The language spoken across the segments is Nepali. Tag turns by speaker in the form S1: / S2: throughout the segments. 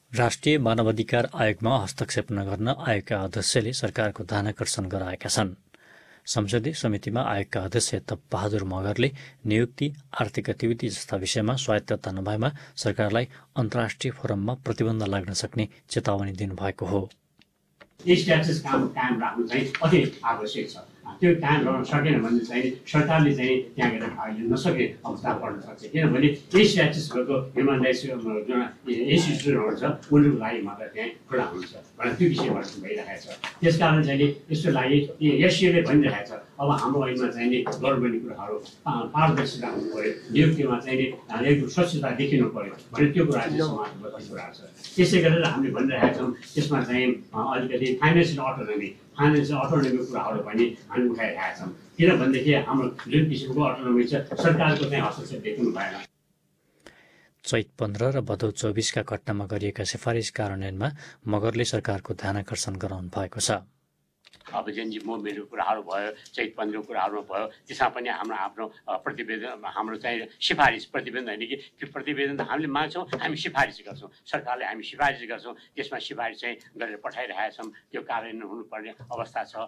S1: राष्ट्रिय मानवाधिकार आयोगमा हस्तक्षेप नगर्न आयोगका अध्यक्षले सरकारको ध्यानाकर्षण गराएका छन्। संसदीय समितिमा आयोगका अध्यक्ष तप बहादुर मगरले नियुक्ति, आर्थिक गतिविधि जस्ता विषयमा स्वायत्तता नभएमा सरकारलाई अन्तर्राष्ट्रिय फोरममा प्रतिबन्ध लाग्न सक्ने चेतावनी दिनुभएको हो।
S2: स्ट्याटस कायम राख्नु चाहिँ अति आवश्यक छ। त्यो कायम रहन सकेन भने चाहिँ सरकारले चाहिँ त्यहाँ गएर भाग लिन नसक्ने अवस्था पर्न सक्छ। किनभने स्ट्याटस भएको ह्युमन राइट्स जुन इन्स्टिट्युसनहरू छ उनीहरूको लागि मात्र त्यहाँ खुला हुन्छ भनेर त्यो विषयबाट भइरहेको छ। त्यसकारण चाहिँ यसको लागि एसियाले भनिरहेको छ अब हाम्रो ऐनमा चाहिँ नि गर्नुपर्ने कुराहरू पारदर्शिता हुनु पऱ्यो, नियुक्तिमा चाहिँ एकदम स्वच्छता देखिनु पऱ्यो भने त्यो कुरा चाहिँ समाजको बत्ती कुरा छ। त्यसै गरेर हामीले भनिरहेका छौँ त्यसमा चाहिँ अलिकति फाइनेन्सियल अटोनोमीको कुराहरू पनि हामी उठाइरहेका छौँ। किनभनेदेखि हाम्रो जुन किसिमको अटोनोमी छ सरकारको चाहिँ हस्तक्षेप देख्नु भएन।
S1: चैत 15 र भदौ 24 का घटनामा गरिएका सिफारिस कार्यान्वयनमा मगरले सरकारको ध्यानाकर्षण गराउनु भएको छ।
S2: अब जेनजी मुभमेन्टको कुराहरू भयो, चैत 15 कुराहरूमा भयो, त्यसमा पनि आफ्नो प्रतिवेदन हाम्रो चाहिँ सिफारिस प्रतिवेदन होइन कि प्रतिवेदन त हामीले माग्छौँ, हामी सिफारिस गर्छौँ, सरकारले हामी सिफारिस गर्छौँ, त्यसमा सिफारिस चाहिँ गरेर पठाइरहेका छौँ। त्यो कार्यान्वयन हुनुपर्ने अवस्था छ।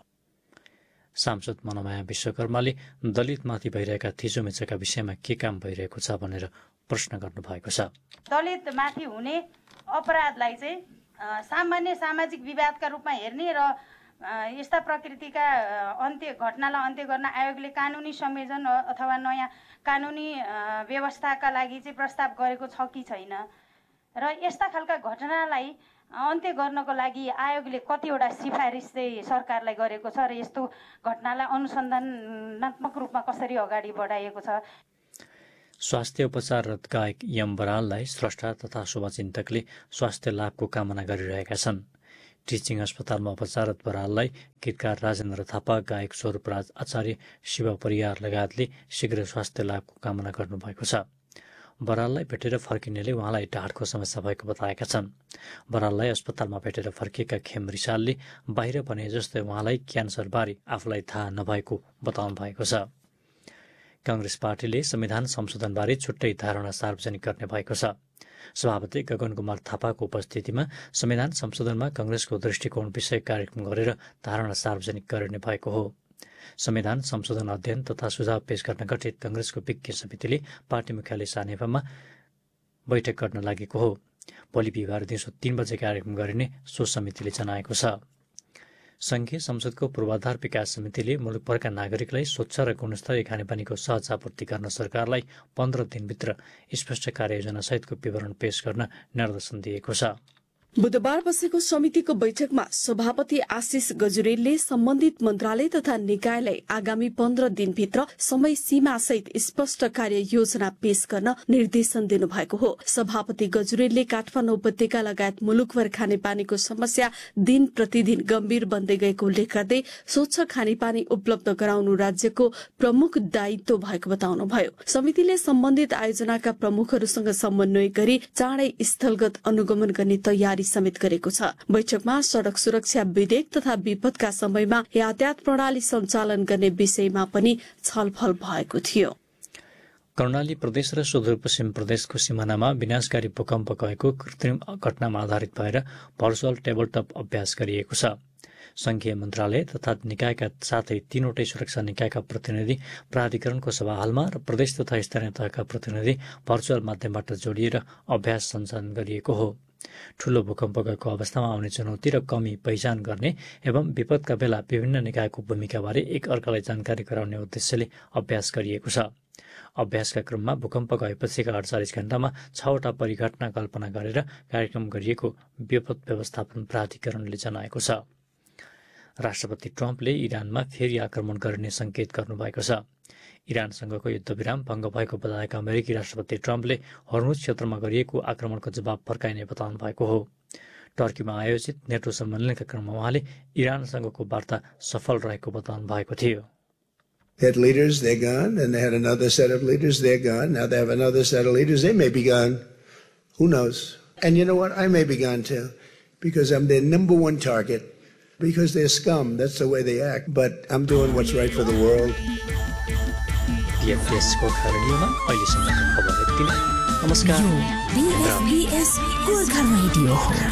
S1: सांसद मनोमाया विश्वकर्माले दलितमाथि भइरहेका थिचोमिचोका विषयमा के काम भइरहेको छ भनेर प्रश्न गर्नुभएको छ।
S3: दलितमाथि हुने अपराधलाई चाहिँ सामान्य सामाजिक विवादका रूपमा हेर्ने र यस्ता प्रकृतिका घटनालाई अन्त्य गर्न आयोगले कानुनी संयोजन अथवा नयाँ कानुनी व्यवस्थाका लागि चाहिँ प्रस्ताव गरेको छ कि छैन र यस्ता खालका घटनालाई अन्त्य गर्नको लागि आयोगले कतिवटा सिफारिस चाहिँ सरकारलाई गरेको छ र यस्तो घटनालाई अनुसन्धानात्मक रूपमा कसरी अगाडि बढाइएको छ।
S1: स्वास्थ्य उपचाररत गायक यम बराललाई स्रष्टा तथा शुभचिन्तकले स्वास्थ्य लाभको कामना गरिरहेका छन्। टिचिङ अस्पतालमा उपचाररत बराललाई गीतकार राजेन्द्र थापा, गायक स्वरूपराज आचार्य, शिव परियार लगायतले शीघ्र स्वास्थ्य लाभको कामना गर्नुभएको छ। बराललाई भेटेर फर्किनेले उहाँलाई ढाडको समस्या भएको बताएका छन्। बराललाई अस्पतालमा भेटेर फर्किएका खेम रिसालले बाहिर भने जस्तै उहाँलाई क्यान्सरबारे आफूलाई थाहा नभएको बताउनु भएको छ। कांग्रेस पार्टीले संविधान संशोधनबारे छुट्टै धारणा सार्वजनिक गर्ने भएको छ। सभापति गगन कुमार थापाको उपस्थितिमा संविधान संशोधनमा कांग्रेसको दृष्टिकोण विषय कार्यक्रम गरेर धारणा सार्वजनिक गरिने भएको हो। संविधान संशोधन अध्ययन तथा सुझाव पेश गर्न गठित कांग्रेसको विज्ञ समितिले पार्टी मुख्यालय सानेपामा बैठक गर्न लागेको हो। भोलि बिहिबार दिउँसो 3 बजे कार्यक्रम गरिने सो समितिले जनाएको छ। संघीय संसदको पूर्वाधार विकास समितिले मुलुकभरका नागरिकलाई स्वच्छ र गुणस्तरीय खानेपानीको सहज आपूर्ति गर्न सरकारलाई 15 दिनभित्र स्पष्ट कार्ययोजना सहितको विवरण पेश गर्न निर्देशन दिएको छ।
S4: बुधबार बसेको समितिको बैठकमा सभापति आशिष गजुरेलले सम्बन्धित मन्त्रालय तथा निकायलाई आगामी 15 दिनभित्र समय सीमा सहित स्पष्ट कार्य योजना पेश गर्न निर्देशन दिनुभएको हो। सभापति गजुरेलले काठमाडौँ उपत्यका लगायत मुलुकभर खानेपानीको समस्या दिन प्रतिदिन गम्भीर बन्दै गएको उल्लेख गर्दै स्वच्छ खानेपानी उपलब्ध गराउनु राज्यको प्रमुख दायित्व भएको बताउनुभयो। समितिले सम्बन्धित आयोजनाका प्रमुखहरूसँग समन्वय गरी चाँडै स्थलगत अनुगमन गर्ने तयारी समेत गरेको छ। बैठकमा सड़क सुरक्षा विधेयक तथा विपदका समयमा यातायात प्रणाली सञ्चालन गर्ने विषयमा पनि छलफल भएको थियो।
S1: कर्णाली प्रदेश र सुदूरपश्चिम प्रदेशको सिमानामा विनाशकारी भूकम्प गएको कृत्रिम घटनामा आधारित भएर भर्चुअल टेबलटप अभ्यास गरिएको छ। संघीय मन्त्रालय तथा निकायका साथै 3वटै सुरक्षा निकायका प्रतिनिधि, प्राधिकरणको सभा हालमा र प्रदेश तथा स्थानीय तहका प्रतिनिधि भर्चुअल माध्यमबाट जोडिएर अभ्यास सञ्चालन गरिएको हो। ठूलो भूकम्प गएको अवस्थामा आउने चुनौती र कमी पहिचान गर्ने एवं विपदका बेला विभिन्न निकायको भूमिकाबारे एक अर्कालाई जानकारी गराउने उद्देश्यले अभ्यास गरिएको छ। अभ्यासका क्रममा भूकम्प गएपछिका 48 घण्टामा 6वटा परिघटना कल्पना गरेर कार्यक्रम गरिएको विपद व्यवस्थापन प्राधिकरणले जनाएको छ। राष्ट्रपति ट्रम्पले इरानमा फेरि आक्रमण गर्ने संकेत गर्नुभएको छ। इरानसँगको युद्धविराम भङ्ग भएको बताएका अमेरिकी राष्ट्रपति ट्रम्पले हर्मुज क्षेत्रमा गरिएको आक्रमणको जवाब फर्काइने बताउनु भएको हो। टर्कीमा आयोजित नेटो सम्मेलनका क्रममा उहाँले इरानसँगको वार्ता सफल रहेको बताउनु भएको थियो।
S5: They had leaders, they're gone, and they had another set of leaders, they're gone. Now they have another set of leaders, they may be gone. Who knows? And you know what? I may be gone too, because I'm their #1 target. Because they're scum, that's the way they act. But I'm doing what's right for the world.
S1: BFS को खबरमा अहिलेसम्मको खबर यति नै। नमस्कार।
S6: SBS गोर्खा रेडियो हो।